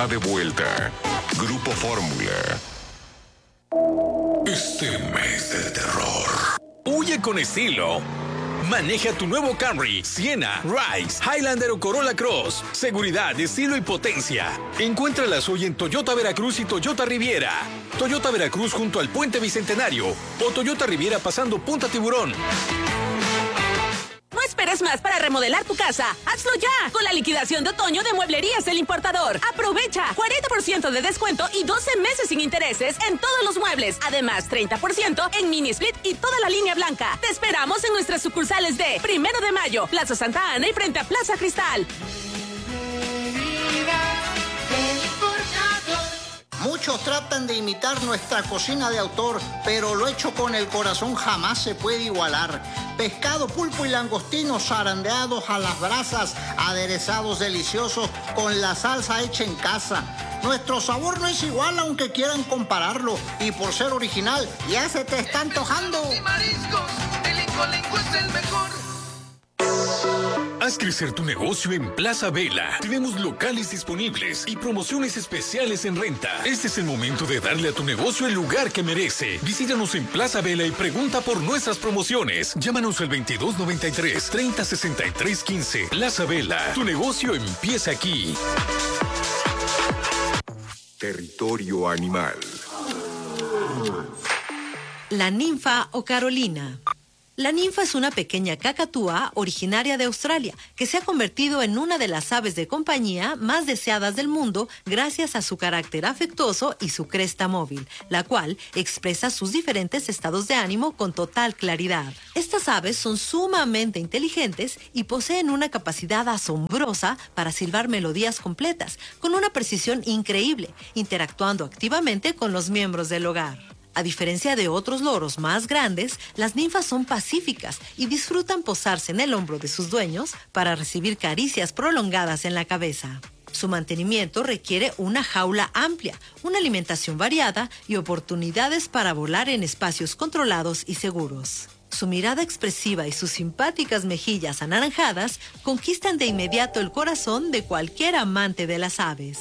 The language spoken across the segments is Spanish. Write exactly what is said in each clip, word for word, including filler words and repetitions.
está de vuelta. Grupo Fórmula. Este mes del terror. Huye con estilo. Maneja tu nuevo Camry, Siena, Rise, Highlander o Corolla Cross. Seguridad, estilo y potencia. Encuéntralas hoy en Toyota Veracruz y Toyota Riviera. Toyota Veracruz junto al Puente Bicentenario o Toyota Riviera pasando Punta Tiburón. No esperes más para remodelar tu casa. ¡Hazlo ya! Con la liquidación de otoño de Mueblerías El Importador. Aprovecha cuarenta por ciento de descuento y doce meses sin intereses en todos los muebles. Además, treinta por ciento en mini split y toda la línea blanca. Te esperamos en nuestras sucursales de Primero de Mayo, Plaza Santa Ana y frente a Plaza Cristal. Muchos tratan de imitar nuestra cocina de autor, pero lo hecho con el corazón jamás se puede igualar. Pescado, pulpo y langostinos zarandeados a las brasas, aderezados deliciosos con la salsa hecha en casa. Nuestro sabor no es igual aunque quieran compararlo, y por ser original ya se te está antojando. El Incolenco es el mejor. Haz crecer tu negocio en Plaza Vela. Tenemos locales disponibles y promociones especiales en renta. Este es el momento de darle a tu negocio el lugar que merece. Visítanos en Plaza Vela y pregunta por nuestras promociones. Llámanos al veintidós noventa y tres, treinta sesenta y tres quince. Plaza Vela, tu negocio empieza aquí. Territorio animal. La ninfa o Carolina. La ninfa es una pequeña cacatúa originaria de Australia que se ha convertido en una de las aves de compañía más deseadas del mundo gracias a su carácter afectuoso y su cresta móvil, la cual expresa sus diferentes estados de ánimo con total claridad. Estas aves son sumamente inteligentes y poseen una capacidad asombrosa para silbar melodías completas, con una precisión increíble, interactuando activamente con los miembros del hogar. A diferencia de otros loros más grandes, las ninfas son pacíficas y disfrutan posarse en el hombro de sus dueños para recibir caricias prolongadas en la cabeza. Su mantenimiento requiere una jaula amplia, una alimentación variada y oportunidades para volar en espacios controlados y seguros. Su mirada expresiva y sus simpáticas mejillas anaranjadas conquistan de inmediato el corazón de cualquier amante de las aves.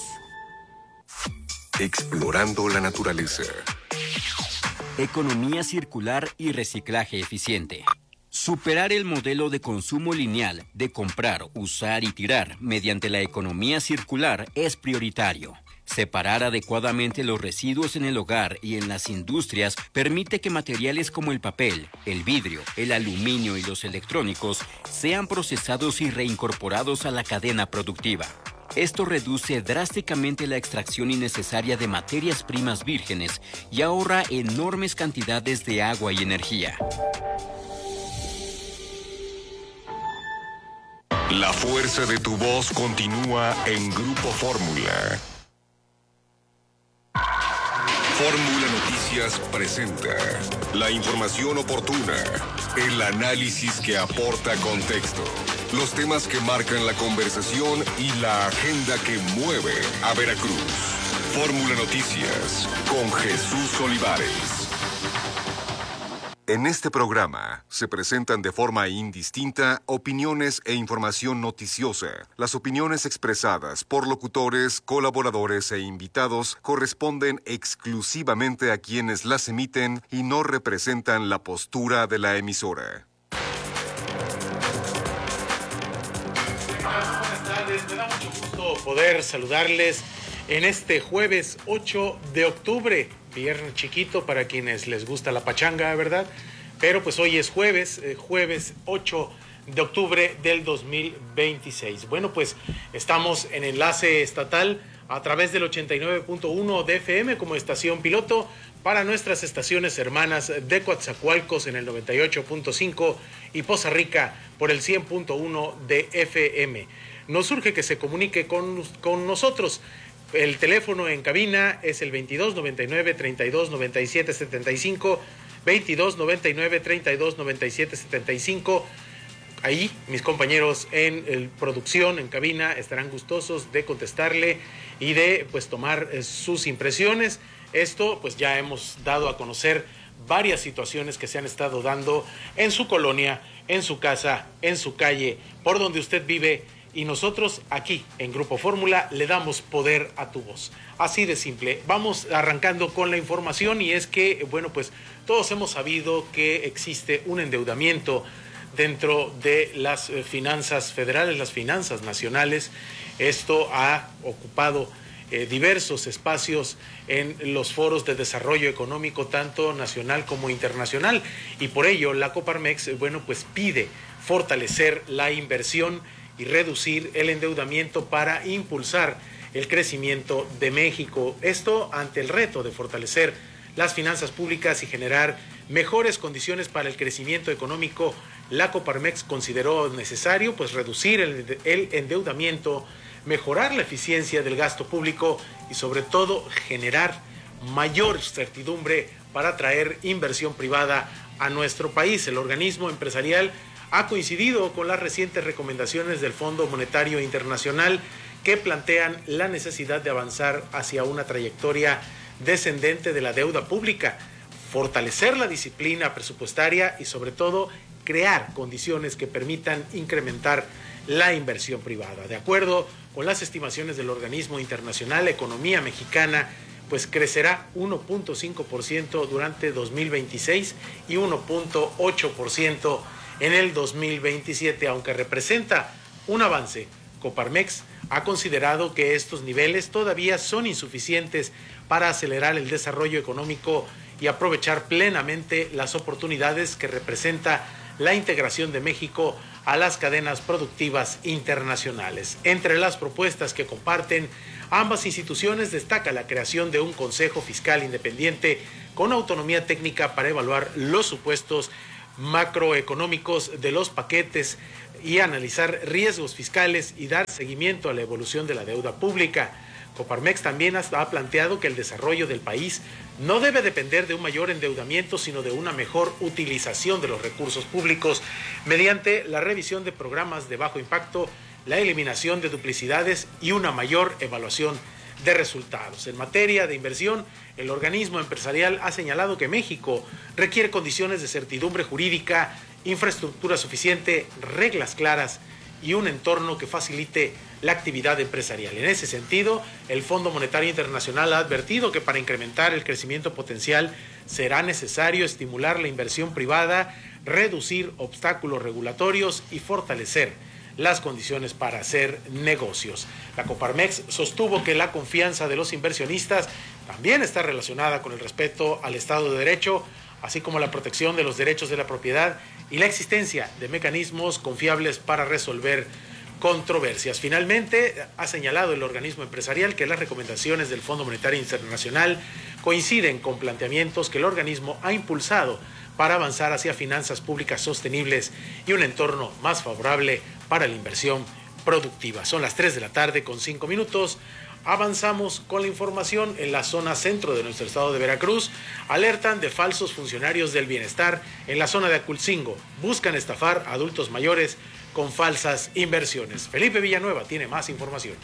Explorando la naturaleza. Economía circular y reciclaje eficiente. Superar el modelo de consumo lineal de comprar, usar y tirar mediante la economía circular es prioritario. Separar adecuadamente los residuos en el hogar y en las industrias permite que materiales como el papel, el vidrio, el aluminio y los electrónicos sean procesados y reincorporados a la cadena productiva. Esto reduce drásticamente la extracción innecesaria de materias primas vírgenes y ahorra enormes cantidades de agua y energía. La fuerza de tu voz continúa en Grupo Fórmula. Fórmula Noticias presenta la información oportuna, el análisis que aporta contexto, los temas que marcan la conversación y la agenda que mueve a Veracruz. Fórmula Noticias con Jesús Olivares. En este programa se presentan de forma indistinta opiniones e información noticiosa. Las opiniones expresadas por locutores, colaboradores e invitados corresponden exclusivamente a quienes las emiten y no representan la postura de la emisora. Buenas tardes, me da mucho gusto poder saludarles en este jueves ocho de octubre. Viernes chiquito para quienes les gusta la pachanga, ¿verdad? Pero pues hoy es jueves, eh, jueves ocho de octubre del dos mil veintiséis. Bueno, pues estamos en enlace estatal a través del ochenta y nueve punto uno de F M como estación piloto para nuestras estaciones hermanas de Coatzacoalcos en el noventa y ocho punto cinco y Poza Rica por el cien punto uno de F M. Nos urge que se comunique con, con nosotros. El teléfono en cabina es el veintidós noventa y nueve, treinta y dos noventa y siete setenta y cinco, veintidós noventa y nueve, treinta y dos noventa y siete setenta y cinco. Ahí mis compañeros en el producción, en cabina, estarán gustosos de contestarle y de pues tomar eh, sus impresiones. Esto pues ya hemos dado a conocer varias situaciones que se han estado dando en su colonia, en su casa, en su calle, por donde usted vive y nosotros aquí en Grupo Fórmula le damos poder a tu voz. Así de simple. Vamos arrancando con la información y es que, bueno, pues todos hemos sabido que existe un endeudamiento dentro de las finanzas federales, las finanzas nacionales. Esto ha ocupado eh, diversos espacios en los foros de desarrollo económico, tanto nacional como internacional, y por ello la Coparmex, bueno, pues pide fortalecer la inversión y reducir el endeudamiento para impulsar el crecimiento de México. Esto ante el reto de fortalecer las finanzas públicas y generar mejores condiciones para el crecimiento económico. La Coparmex consideró necesario pues reducir el, el endeudamiento, mejorar la eficiencia del gasto público y sobre todo generar mayor certidumbre para atraer inversión privada a nuestro país. El organismo empresarial ha coincidido con las recientes recomendaciones del Fondo Monetario Internacional que plantean la necesidad de avanzar hacia una trayectoria descendente de la deuda pública, fortalecer la disciplina presupuestaria y sobre todo crear condiciones que permitan incrementar la inversión privada. De acuerdo con las estimaciones del organismo internacional, la economía mexicana pues crecerá uno punto cinco por ciento durante dos mil veintiséis y uno punto ocho por ciento en el dos mil veintisiete, aunque representa un avance. Coparmex ha considerado que estos niveles todavía son insuficientes para acelerar el desarrollo económico y aprovechar plenamente las oportunidades que representa la integración de México a las cadenas productivas internacionales. Entre las propuestas que comparten ambas instituciones destaca la creación de un Consejo Fiscal Independiente con autonomía técnica para evaluar los supuestos macroeconómicos de los paquetes y analizar riesgos fiscales y dar seguimiento a la evolución de la deuda pública. Coparmex también ha planteado que el desarrollo del país no debe depender de un mayor endeudamiento, sino de una mejor utilización de los recursos públicos mediante la revisión de programas de bajo impacto, la eliminación de duplicidades y una mayor evaluación de resultados. En materia de inversión, el organismo empresarial ha señalado que México requiere condiciones de certidumbre jurídica, infraestructura suficiente, reglas claras y un entorno que facilite la actividad empresarial. En ese sentido, el Fondo Monetario Internacional ha advertido que para incrementar el crecimiento potencial será necesario estimular la inversión privada, reducir obstáculos regulatorios y fortalecer las condiciones para hacer negocios. La Coparmex sostuvo que la confianza de los inversionistas también está relacionada con el respeto al Estado de Derecho, así como la protección de los derechos de la propiedad y la existencia de mecanismos confiables para resolver controversias. Finalmente, ha señalado el organismo empresarial que las recomendaciones del Fondo Monetario Internacional coinciden con planteamientos que el organismo ha impulsado para avanzar hacia finanzas públicas sostenibles y un entorno más favorable para la inversión productiva. Son las tres de la tarde con cinco minutos. Avanzamos con la información. En la zona centro de nuestro estado de Veracruz alertan de falsos funcionarios del bienestar en la zona de Aculcingo. Buscan estafar a adultos mayores con falsas inversiones. Felipe Villanueva tiene más información.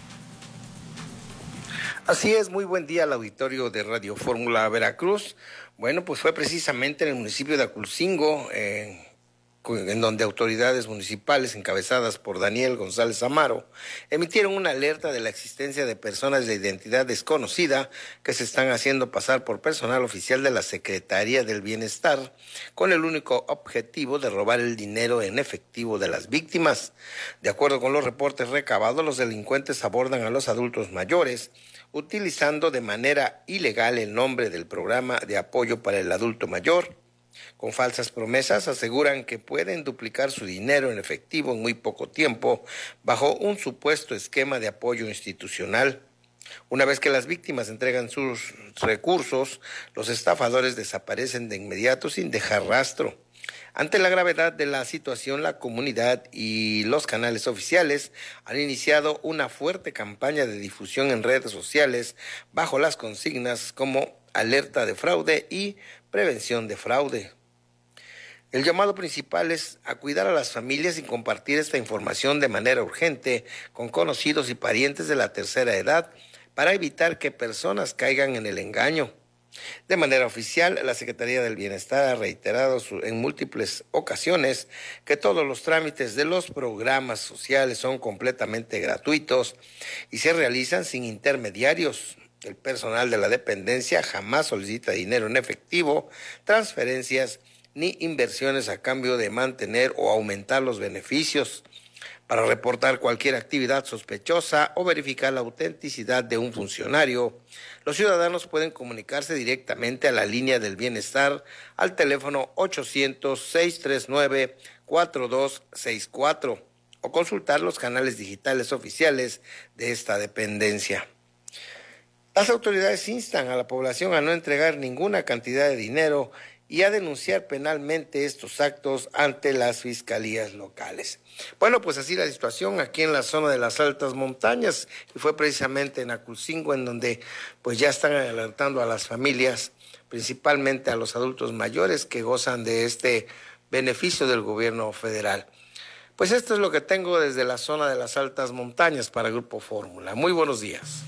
Así es, muy buen día al auditorio de Radio Fórmula Veracruz. Bueno, pues fue precisamente en el municipio de Aculcingo, eh, en donde autoridades municipales encabezadas por Daniel González Amaro emitieron una alerta de la existencia de personas de identidad desconocida que se están haciendo pasar por personal oficial de la Secretaría del Bienestar con el único objetivo de robar el dinero en efectivo de las víctimas. De acuerdo con los reportes recabados, los delincuentes abordan a los adultos mayores utilizando de manera ilegal el nombre del programa de apoyo para el adulto mayor. Con falsas promesas aseguran que pueden duplicar su dinero en efectivo en muy poco tiempo bajo un supuesto esquema de apoyo institucional. Una vez que las víctimas entregan sus recursos, los estafadores desaparecen de inmediato sin dejar rastro. Ante la gravedad de la situación, la comunidad y los canales oficiales han iniciado una fuerte campaña de difusión en redes sociales bajo las consignas como alerta de fraude y prevención de fraude. El llamado principal es a cuidar a las familias y compartir esta información de manera urgente con conocidos y parientes de la tercera edad para evitar que personas caigan en el engaño. De manera oficial, la Secretaría del Bienestar ha reiterado en múltiples ocasiones que todos los trámites de los programas sociales son completamente gratuitos y se realizan sin intermediarios. El personal de la dependencia jamás solicita dinero en efectivo, transferencias ni inversiones a cambio de mantener o aumentar los beneficios. Para reportar cualquier actividad sospechosa o verificar la autenticidad de un funcionario, los ciudadanos pueden comunicarse directamente a la línea del bienestar al teléfono ochocientos, seiscientos treinta y nueve, cuarenta y dos sesenta y cuatro o consultar los canales digitales oficiales de esta dependencia. Las autoridades instan a la población a no entregar ninguna cantidad de dinero y a denunciar penalmente estos actos ante las fiscalías locales. Bueno, pues así la situación aquí en la zona de las altas montañas, y fue precisamente en Aculcingo en donde pues ya están adelantando a las familias, principalmente a los adultos mayores que gozan de este beneficio del gobierno federal. Pues esto es lo que tengo desde la zona de las altas montañas para Grupo Fórmula. Muy buenos días.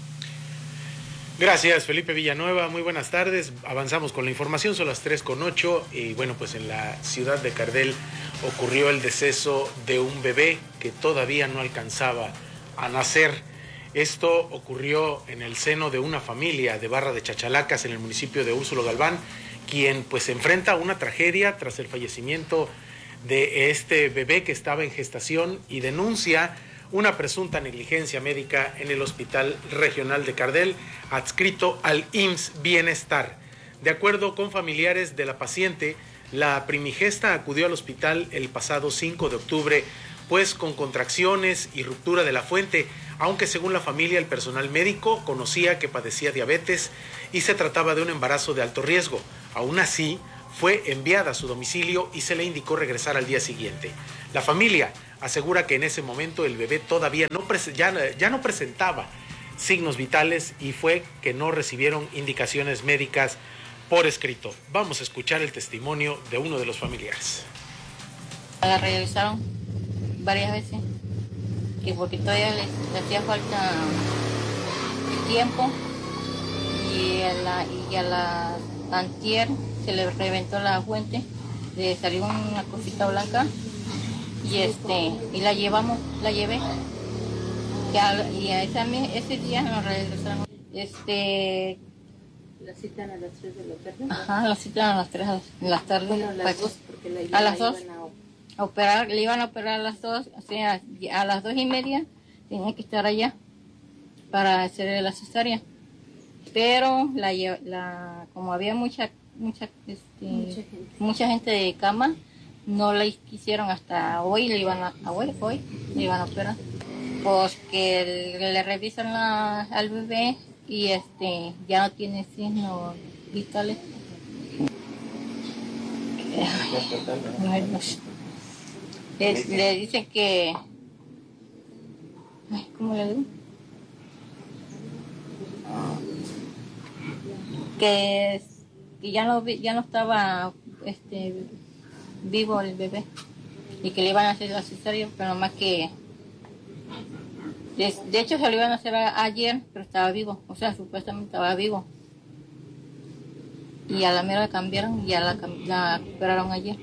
Gracias, Felipe Villanueva. Muy buenas tardes. Avanzamos con la información, son las tres con ocho y bueno, pues en la ciudad de Cardel ocurrió el deceso de un bebé que todavía no alcanzaba a nacer. Esto ocurrió en el seno de una familia de Barra de Chachalacas en el municipio de Úrsulo Galván, quien pues enfrenta una tragedia tras el fallecimiento de este bebé que estaba en gestación y denuncia una presunta negligencia médica en el Hospital Regional de Cardel, adscrito al I M S S Bienestar. De acuerdo con familiares de la paciente, la primigesta acudió al hospital el pasado cinco de octubre, pues con contracciones y ruptura de la fuente, aunque según la familia el personal médico conocía que padecía diabetes y se trataba de un embarazo de alto riesgo. Aún así, fue enviada a su domicilio y se le indicó regresar al día siguiente. La familia asegura que en ese momento el bebé todavía no ya, ya no presentaba signos vitales y fue que no recibieron indicaciones médicas por escrito. Vamos a escuchar el testimonio de uno de los familiares. La revisaron varias veces, que porque todavía le, le hacía falta tiempo y a la, y a la antier se le reventó la fuente, le salió una cosita blanca. Y este y la llevamos, la llevé. Que a, y a esa, ese día nos regresamos. Este. ¿La citan a las tres de la tarde? Ajá, la citan a las tres de la tarde. Bueno, a las pues, dos, porque la, a la las dos. A, a operar, le iban a operar a las dos, o sea, a las dos y media tenía que estar allá para hacer la cesárea. Pero la, la como había mucha, mucha, este, mucha gente. mucha gente de cama, no la quisieron hasta hoy, le iban a, a hoy, hoy le iban a operar, porque le, le revisan la, al bebé y este ya no tiene signos vitales. Le, le dicen que, ay, ¿cómo le digo? Que, que ya no ya no estaba este vivo el bebé y que le iban a hacer la cesárea, pero nomás que de, de hecho se lo iban a hacer a, ayer, pero estaba vivo, o sea, supuestamente estaba vivo y a la mera la cambiaron y ya la, la operaron ayer.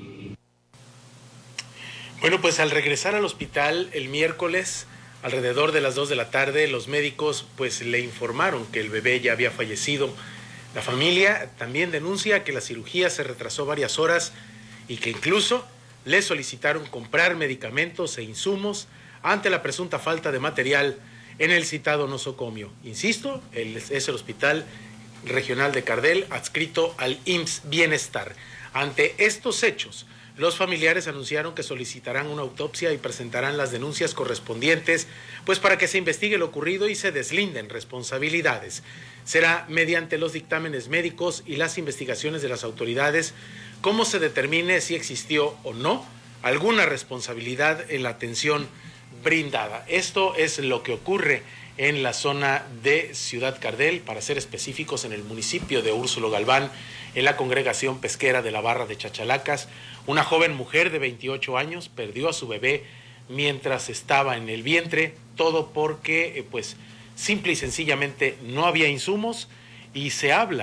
Bueno, pues al regresar al hospital el miércoles alrededor de las dos de la tarde, los médicos pues le informaron que el bebé ya había fallecido. La familia también denuncia que la cirugía se retrasó varias horas y que incluso le solicitaron comprar medicamentos e insumos ante la presunta falta de material en el citado nosocomio. Insisto, el, es el Hospital Regional de Cardel, adscrito al I M S S Bienestar. Ante estos hechos, los familiares anunciaron que solicitarán una autopsia y presentarán las denuncias correspondientes, pues para que se investigue lo ocurrido y se deslinden responsabilidades. Será mediante los dictámenes médicos y las investigaciones de las autoridades cómo se determine si existió o no alguna responsabilidad en la atención brindada. Esto es lo que ocurre en la zona de Ciudad Cardel, para ser específicos en el municipio de Úrsulo Galván, en la congregación pesquera de la Barra de Chachalacas. Una joven mujer de veintiocho años perdió a su bebé mientras estaba en el vientre, todo porque eh, pues simple y sencillamente no había insumos, y se habla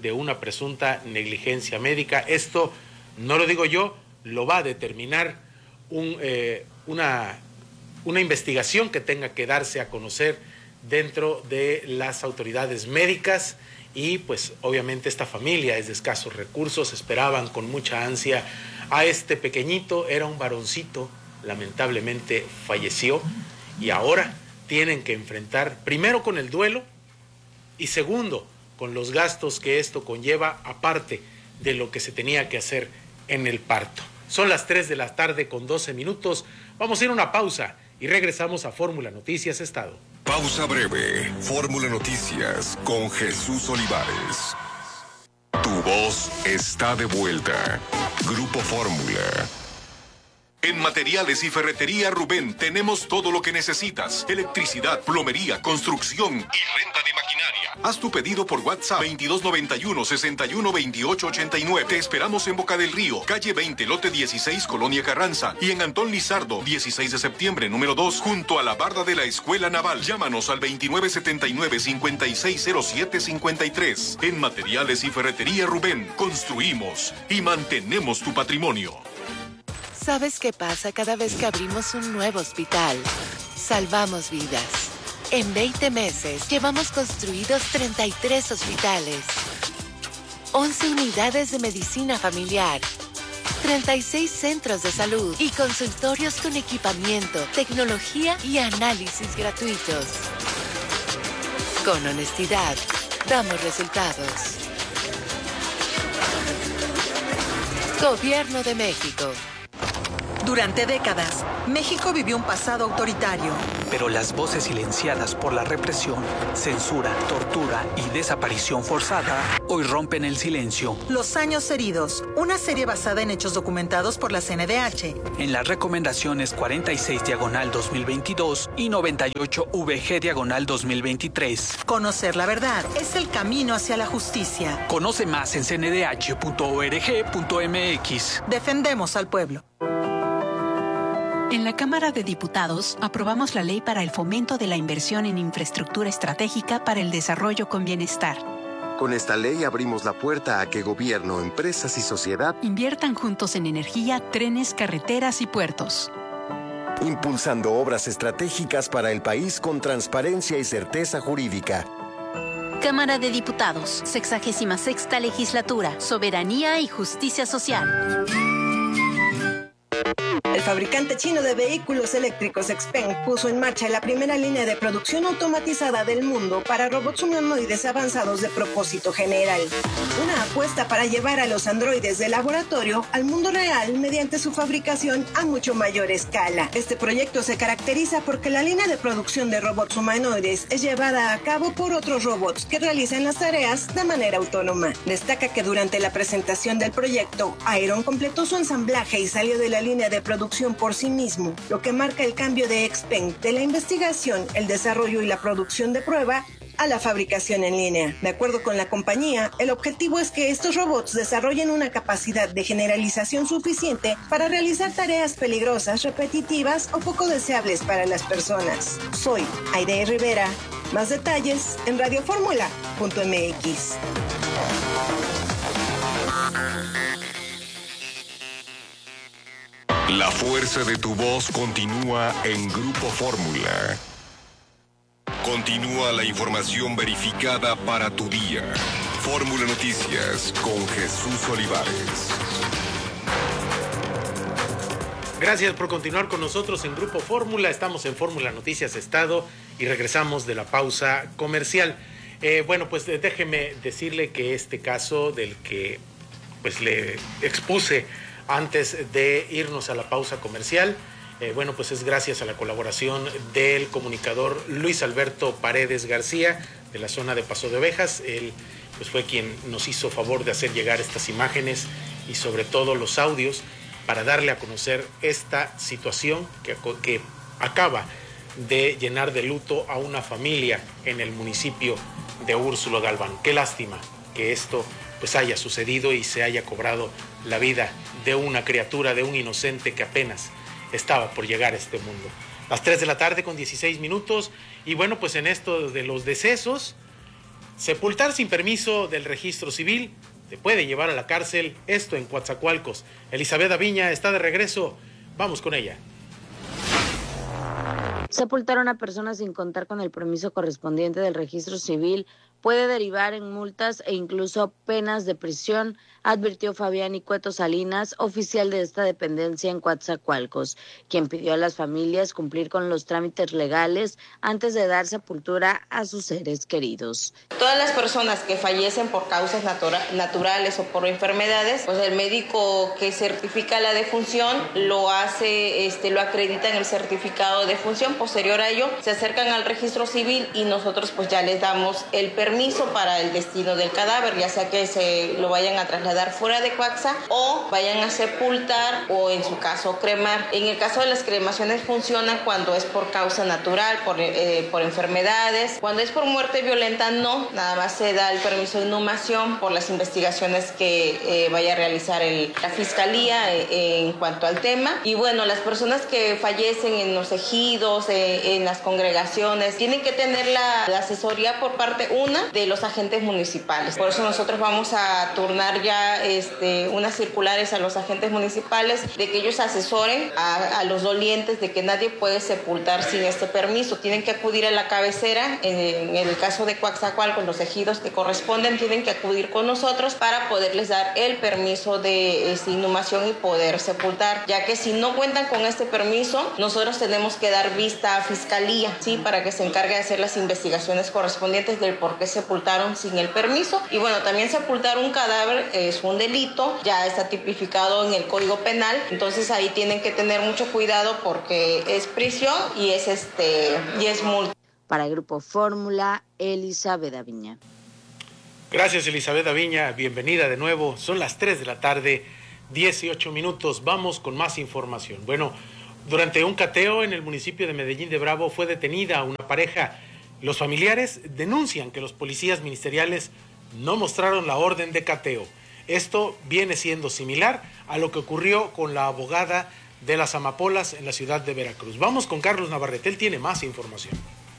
de una presunta negligencia médica. Esto no lo digo yo, lo va a determinar un, eh, una, una investigación que tenga que darse a conocer dentro de las autoridades médicas. Y pues obviamente esta familia es de escasos recursos, esperaban con mucha ansia a este pequeñito, era un varoncito, lamentablemente falleció y ahora tienen que enfrentar primero con el duelo y segundo con los gastos que esto conlleva, aparte de lo que se tenía que hacer en el parto. Son las tres de la tarde con doce minutos, vamos a ir a una pausa y regresamos a Fórmula Noticias Estado. Pausa breve. Fórmula Noticias con Jesús Olivares. Tu voz está de vuelta. Grupo Fórmula. En Materiales y Ferretería Rubén tenemos todo lo que necesitas. Electricidad, plomería, construcción y renta de maquinaria. Haz tu pedido por WhatsApp veintidós noventa y uno, sesenta y uno, veintiocho ochenta y nueve. Te esperamos en Boca del Río, calle veinte, lote dieciséis, Colonia Carranza. Y en Antón Lizardo, dieciséis de septiembre, número dos, junto a la barda de la Escuela Naval. Llámanos al veintinueve setenta y nueve, cincuenta y seis cero siete cincuenta y tres. En Materiales y Ferretería Rubén, construimos y mantenemos tu patrimonio. ¿Sabes qué pasa cada vez que abrimos un nuevo hospital? Salvamos vidas. En veinte meses llevamos construidos treinta y tres hospitales, once unidades de medicina familiar, treinta y seis centros de salud y consultorios con equipamiento, tecnología y análisis gratuitos. Con honestidad, damos resultados. Gobierno de México. Durante décadas, México vivió un pasado autoritario. Pero las voces silenciadas por la represión, censura, tortura y desaparición forzada hoy rompen el silencio. Los años heridos, una serie basada en hechos documentados por la C N D H. En las recomendaciones cuarenta y seis diagonal dos mil veintidós y noventa y ocho V G diagonal dos mil veintitrés. Conocer la verdad es el camino hacia la justicia. Conoce más en c n d h punto org punto m x. Defendemos al pueblo. En la Cámara de Diputados aprobamos la ley para el fomento de la inversión en infraestructura estratégica para el desarrollo con bienestar. Con esta ley abrimos la puerta a que gobierno, empresas y sociedad inviertan juntos en energía, trenes, carreteras y puertos. Impulsando obras estratégicas para el país con transparencia y certeza jurídica. Cámara de Diputados, sexagésima sexta legislatura, soberanía y justicia social. El fabricante chino de vehículos eléctricos Xpeng puso en marcha la primera línea de producción automatizada del mundo para robots humanoides avanzados de propósito general. Una apuesta para llevar a los androides de laboratorio al mundo real mediante su fabricación a mucho mayor escala. Este proyecto se caracteriza porque la línea de producción de robots humanoides es llevada a cabo por otros robots que realizan las tareas de manera autónoma. Destaca que durante la presentación del proyecto, Iron completó su ensamblaje y salió de la línea de producción por sí mismo, lo que marca el cambio de Xpeng de la investigación, el desarrollo y la producción de prueba a la fabricación en línea. De acuerdo con la compañía, el objetivo es que estos robots desarrollen una capacidad de generalización suficiente para realizar tareas peligrosas, repetitivas o poco deseables para las personas. Soy Aide Rivera. Más detalles en radioformula punto m x. La fuerza de tu voz continúa en Grupo Fórmula. Continúa la información verificada para tu día. Fórmula Noticias con Jesús Olivares. Gracias por continuar con nosotros en Grupo Fórmula. Estamos en Fórmula Noticias Estado y regresamos de la pausa comercial. Eh, bueno, pues déjeme decirle que este caso del que pues le expuse antes de irnos a la pausa comercial, eh, bueno, pues es gracias a la colaboración del comunicador Luis Alberto Paredes García, de la zona de Paso de Ovejas. Él pues fue quien nos hizo favor de hacer llegar estas imágenes y sobre todo los audios para darle a conocer esta situación que, que acaba de llenar de luto a una familia en el municipio de Úrsulo Galván. Qué lástima que esto pues haya sucedido y se haya cobrado la vida de una criatura, de un inocente que apenas estaba por llegar a este mundo. Las tres de la tarde con dieciséis minutos, y bueno, pues en esto de los decesos, Sepultar sin permiso del registro civil te puede llevar a la cárcel, esto en Coatzacoalcos. Elizabeth Aviña está de regreso, vamos con ella. Sepultar a una persona sin contar con el permiso correspondiente del registro civil puede derivar en multas e incluso penas de prisión, advirtió Fabián Icueto Salinas, oficial de esta dependencia en Coatzacoalcos, quien pidió a las familias cumplir con los trámites legales antes de dar sepultura a sus seres queridos. Todas las personas que fallecen por causas natura- naturales o por enfermedades, pues el médico que certifica la defunción lo hace, este, lo acredita en el certificado de defunción. Posterior a ello, se acercan al registro civil y nosotros pues ya les damos el permiso para el destino del cadáver, ya sea que se lo vayan a trasladar fuera de Coaxa o vayan a sepultar o en su caso cremar. En el caso de las cremaciones funcionan cuando es por causa natural, por, eh, por enfermedades. Cuando es por muerte violenta no, nada más se da el permiso de inhumación por las investigaciones que eh, vaya a realizar el, la fiscalía eh, en cuanto al tema. Y bueno, las personas que fallecen en los ejidos, eh, en las congregaciones, tienen que tener la, la asesoría por parte una de los agentes municipales. Por eso nosotros vamos a turnar ya este, unas circulares a los agentes municipales de que ellos asesoren a, a los dolientes de que nadie puede sepultar sin este permiso. Tienen que acudir a la cabecera, en, en el caso de Coatzacoalcos, los ejidos que corresponden tienen que acudir con nosotros para poderles dar el permiso de este, inhumación y poder sepultar, ya que si no cuentan con este permiso, nosotros tenemos que dar vista a fiscalía, ¿sí? Para que se encargue de hacer las investigaciones correspondientes del por qué sepultaron sin el permiso. Y bueno, también sepultar un cadáver es un delito, ya está tipificado en el Código Penal, entonces ahí tienen que tener mucho cuidado porque es prisión y es este y es multa. Para el Grupo Fórmula, Elizabeth Aviña. Gracias, Elizabeth Aviña, bienvenida de nuevo. Son las tres de la tarde, dieciocho minutos. Vamos con más información. Bueno, durante un cateo en el municipio de Medellín de Bravo fue detenida una pareja. Los familiares denuncian que los policías ministeriales no mostraron la orden de cateo. Esto viene siendo similar a lo que ocurrió con la abogada de las amapolas en la ciudad de Veracruz. Vamos con Carlos Navarrete, él tiene más información.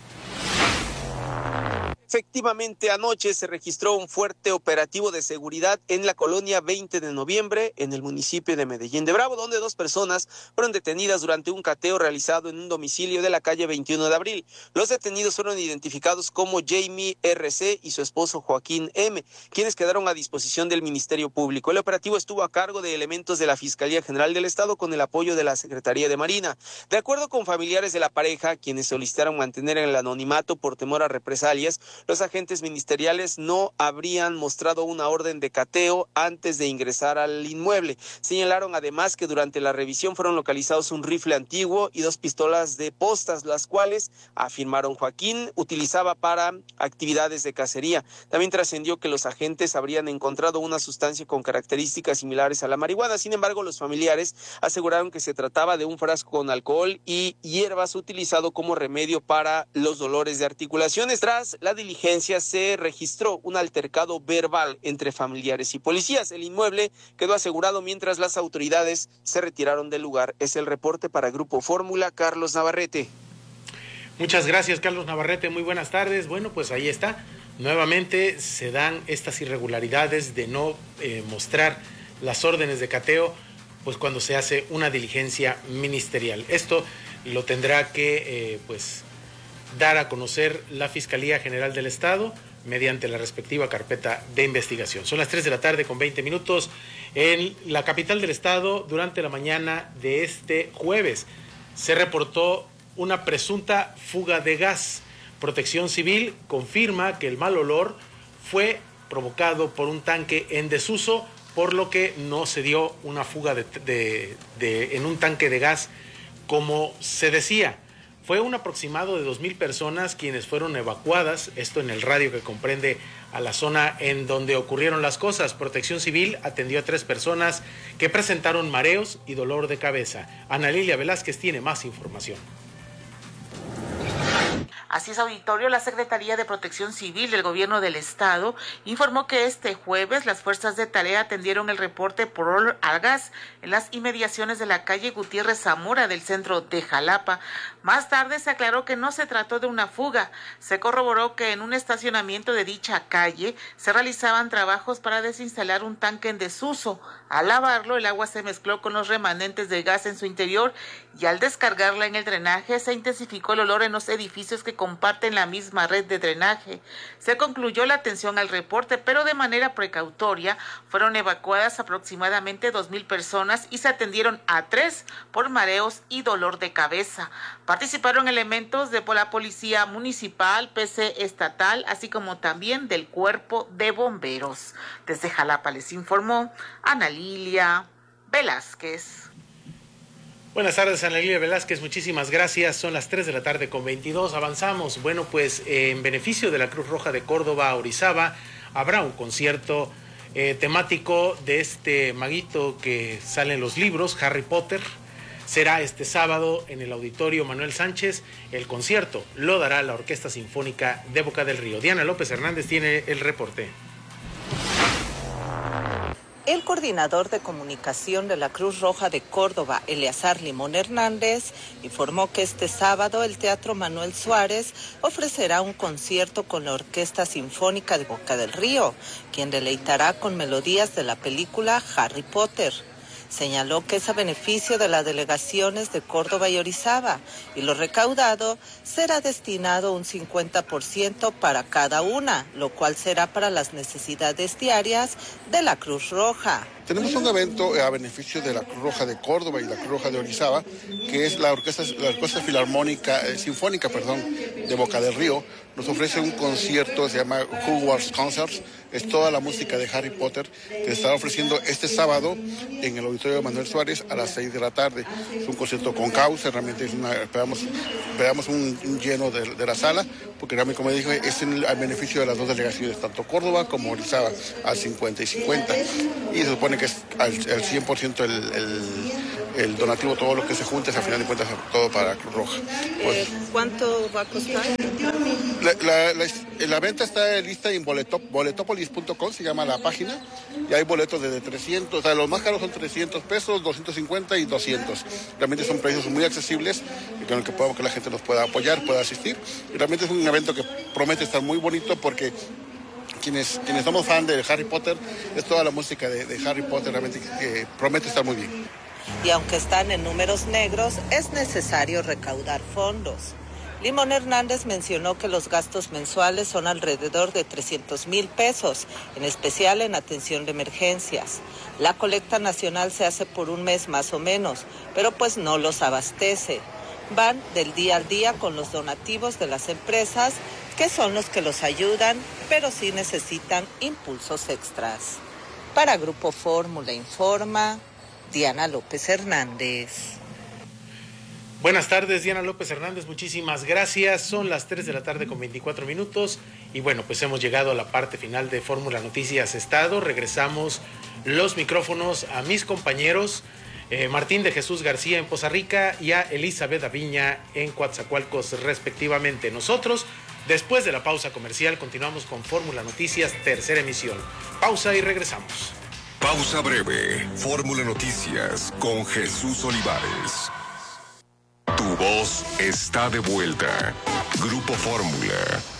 Efectivamente, anoche se registró un fuerte operativo de seguridad en la colonia veinte de noviembre, en el municipio de Medellín de Bravo, donde dos personas fueron detenidas durante un cateo realizado en un domicilio de la calle veintiuno de abril. Los detenidos fueron identificados como Jamie R C y su esposo Joaquín M, quienes quedaron a disposición del Ministerio Público. El operativo estuvo a cargo de elementos de la Fiscalía General del Estado con el apoyo de la Secretaría de Marina. De acuerdo con familiares de la pareja, quienes solicitaron mantener el anonimato por temor a represalias, los agentes ministeriales no habrían mostrado una orden de cateo antes de ingresar al inmueble. Señalaron además que durante la revisión fueron localizados un rifle antiguo y dos pistolas de postas, las cuales, afirmaron Joaquín, utilizaba para actividades de cacería. También trascendió que los agentes habrían encontrado una sustancia con características similares a la marihuana. Sin embargo, los familiares aseguraron que se trataba de un frasco con alcohol y hierbas utilizado como remedio para los dolores de articulaciones. Tras la diligencia se registró un altercado verbal entre familiares y policías. El inmueble quedó asegurado mientras las autoridades se retiraron del lugar. Es el reporte para Grupo Fórmula, Carlos Navarrete. Muchas gracias, Carlos Navarrete. Muy buenas tardes. Bueno, pues ahí está. Nuevamente se dan estas irregularidades de no eh, mostrar las órdenes de cateo, pues cuando se hace una diligencia ministerial. Esto lo tendrá que, eh, pues, dar a conocer la Fiscalía General del Estado mediante la respectiva carpeta de investigación. Son las tres de la tarde con veinte minutos en la capital del estado. Durante la mañana de este jueves se reportó una presunta fuga de gas. Protección Civil confirma que el mal olor fue provocado por un tanque en desuso, por lo que no se dio una fuga de, de, de, en un tanque de gas como se decía. Fue un aproximado de dos mil personas quienes fueron evacuadas, esto en el radio que comprende a la zona en donde ocurrieron las cosas. Protección Civil atendió a tres personas que presentaron mareos y dolor de cabeza. Ana Lilia Velázquez tiene más información. Así es, auditorio, la Secretaría de Protección Civil del Gobierno del Estado informó que este jueves las fuerzas de tarea atendieron el reporte por olor al gas en las inmediaciones de la calle Gutiérrez Zamora del centro de Jalapa. Más tarde se aclaró que no se trató de una fuga. Se corroboró que en un estacionamiento de dicha calle se realizaban trabajos para desinstalar un tanque en desuso. Al lavarlo, el agua se mezcló con los remanentes de gas en su interior y al descargarla en el drenaje se intensificó el olor en los edificios que comparten la misma red de drenaje. Se concluyó la atención al reporte, pero de manera precautoria fueron evacuadas aproximadamente dos mil personas y se atendieron a tres por mareos y dolor de cabeza. Participaron elementos de la Policía Municipal, P C Estatal, así como también del Cuerpo de Bomberos. Desde Jalapa les informó Ana Lilia Velázquez. Buenas tardes, Ana Lilia Velázquez, muchísimas gracias. Son las tres de la tarde con veintidós, avanzamos. Bueno, pues eh, en beneficio de la Cruz Roja de Córdoba, Orizaba, habrá un concierto eh, temático de este maguito que sale en los libros, Harry Potter. Será este sábado en el Auditorio Manuel Sánchez. El concierto lo dará la Orquesta Sinfónica de Boca del Río. Diana López Hernández tiene el reporte. El coordinador de comunicación de la Cruz Roja de Córdoba, Eleazar Limón Hernández, informó que este sábado el Teatro Manuel Suárez ofrecerá un concierto con la Orquesta Sinfónica de Boca del Río, quien deleitará con melodías de la película Harry Potter. Señaló que es a beneficio de las delegaciones de Córdoba y Orizaba y lo recaudado será destinado un cincuenta por ciento para cada una, lo cual será para las necesidades diarias de la Cruz Roja. Tenemos un evento a beneficio de la Cruz Roja de Córdoba y la Cruz Roja de Orizaba, que es la Orquesta, la Orquesta Filarmónica, eh, Sinfónica, perdón, de Boca del Río. Nos ofrece un concierto, se llama Hogwarts Concerts, es toda la música de Harry Potter, que se estará ofreciendo este sábado en el Auditorio de Manuel Suárez a las seis de la tarde. Es un concierto con causa, realmente es una, esperamos, esperamos un, un lleno de, de la sala, porque realmente, como dije, es en el, al beneficio de las dos delegaciones, tanto Córdoba como Orizaba, al cincuenta y cincuenta. Y se supone que es al, al cien por ciento el, el, el donativo, todo lo que se junte, es a final de cuentas todo para la Cruz Roja. Pues, eh, ¿Cuánto va a costar? La, la, la, la venta está lista en boletop, boletopolis punto com, se llama la página, y hay boletos desde trescientos, o sea, los más caros son trescientos pesos, doscientos cincuenta y doscientos. Realmente son precios muy accesibles y con el que podemos que la gente nos pueda apoyar, pueda asistir. Y realmente es un evento que promete estar muy bonito porque quienes, quienes somos fan de Harry Potter, es toda la música de, de Harry Potter, realmente que, que promete estar muy bien. Y aunque están en números negros, es necesario recaudar fondos. Limón Hernández mencionó que los gastos mensuales son alrededor de trescientos mil pesos, en especial en atención de emergencias. La colecta nacional se hace por un mes más o menos, pero pues no los abastece. Van del día al día con los donativos de las empresas, que son los que los ayudan, pero sí necesitan impulsos extras. Para Grupo Fórmula informa Diana López Hernández. Buenas tardes, Diana López Hernández, muchísimas gracias. Son las tres de la tarde con veinticuatro minutos y bueno, pues hemos llegado a la parte final de Fórmula Noticias Estado. Regresamos los micrófonos a mis compañeros eh, Martín de Jesús García en Poza Rica y a Elizabeth Aviña en Coatzacoalcos respectivamente. Nosotros, después de la pausa comercial, continuamos con Fórmula Noticias, tercera emisión. Pausa y regresamos. Pausa breve. Fórmula Noticias con Jesús Olivares. Tu voz está de vuelta. Grupo Fórmula.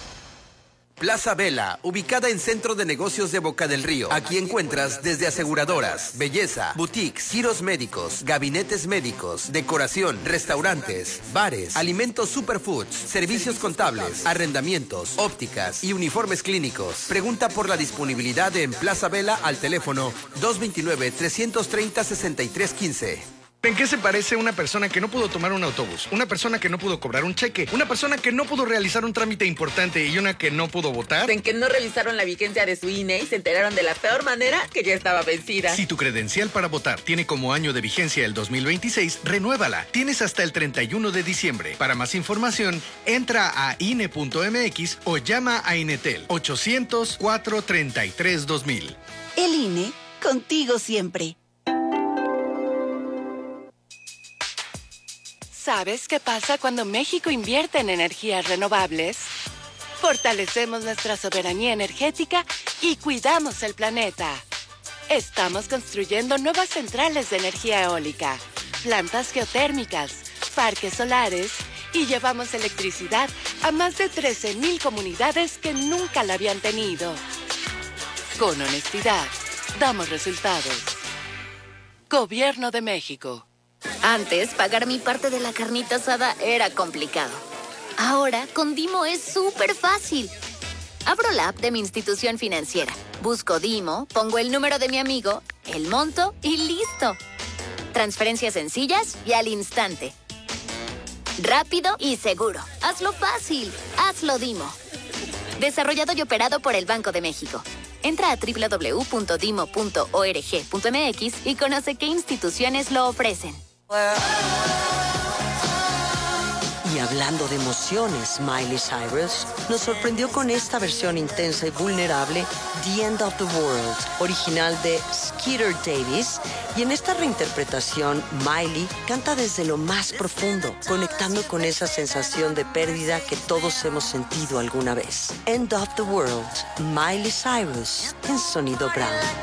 Plaza Vela, ubicada en Centro de Negocios de Boca del Río. Aquí encuentras desde aseguradoras, belleza, boutiques, giros médicos, gabinetes médicos, decoración, restaurantes, bares, alimentos superfoods, servicios contables, arrendamientos, ópticas y uniformes clínicos. Pregunta por la disponibilidad en Plaza Vela al teléfono dos dos nueve, tres tres cero, seis tres uno cinco. ¿En qué se parece una persona que no pudo tomar un autobús, una persona que no pudo cobrar un cheque, una persona que no pudo realizar un trámite importante y una que no pudo votar? En que no revisaron la vigencia de su I N E y se enteraron de la peor manera, que ya estaba vencida. Si tu credencial para votar tiene como año de vigencia el dos mil veintiséis, renuévala. Tienes hasta el treinta y uno de diciembre. Para más información, entra a I N E punto M X o llama a Inetel ochocientos, cuatro treinta y tres, dos mil. El I N E, contigo siempre. ¿Sabes qué pasa cuando México invierte en energías renovables? Fortalecemos nuestra soberanía energética y cuidamos el planeta. Estamos construyendo nuevas centrales de energía eólica, plantas geotérmicas, parques solares y llevamos electricidad a más de trece mil comunidades que nunca la habían tenido. Con honestidad, damos resultados. Gobierno de México. Antes, pagar mi parte de la carnita asada era complicado. Ahora, con Dimo es súper fácil. Abro la app de mi institución financiera, busco Dimo, pongo el número de mi amigo, el monto y listo. Transferencias sencillas y al instante. Rápido y seguro. Hazlo fácil. Hazlo Dimo. Desarrollado y operado por el Banco de México. Entra a doble u doble u doble u punto dimo punto org punto m x y conoce qué instituciones lo ofrecen. Y hablando de emociones, Miley Cyrus nos sorprendió con esta versión intensa y vulnerable, The End of the World, original de Skeeter Davis. Y en esta reinterpretación, Miley canta desde lo más profundo, conectando con esa sensación de pérdida que todos hemos sentido alguna vez. End of the World, Miley Cyrus, en Sonido Brown.